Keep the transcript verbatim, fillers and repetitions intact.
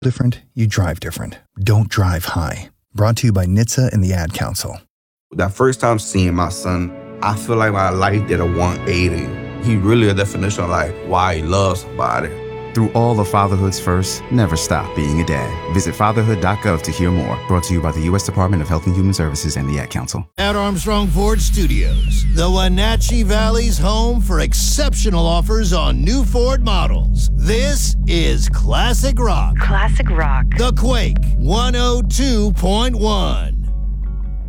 different, you drive different. Don't drive high. Brought to you by N H T S A and the Ad Council. That first time seeing my son, I feel like my life did a one eighty. He really a definition of like why he loves somebody. Through all of fatherhood's first, never stop being a dad. Visit fatherhood dot gov to hear more. Brought to you by the U S Department of Health and Human Services and the Ad Council. At Armstrong Ford Studios, the Wenatchee Valley's home for exceptional offers on new Ford models. This is Classic Rock. Classic Rock. The Quake one oh two point one.